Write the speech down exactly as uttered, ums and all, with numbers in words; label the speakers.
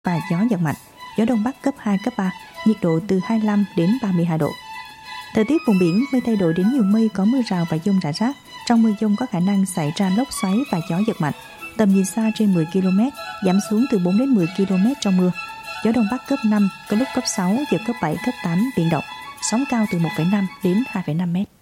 Speaker 1: và gió giật mạnh, gió đông bắc cấp hai, cấp ba, nhiệt độ từ hai mươi lăm đến ba mươi hai độ. Thời tiết vùng biển mây thay đổi đến nhiều mây, có mưa rào và dông rải rác. Trong mưa dông có khả năng xảy ra lốc xoáy và gió giật mạnh. Tầm nhìn xa trên mười ki lô mét, giảm xuống từ bốn đến mười ki lô mét trong mưa. Gió đông bắc cấp năm, có lúc cấp sáu, giật cấp bảy, cấp tám, biển động. Sóng cao từ một phẩy năm đến hai phẩy năm mét.